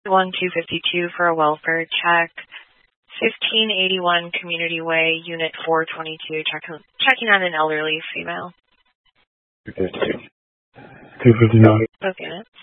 252 for a welfare check. 1581 Community Way, Unit 422, checking on an elderly female. 259. Both units.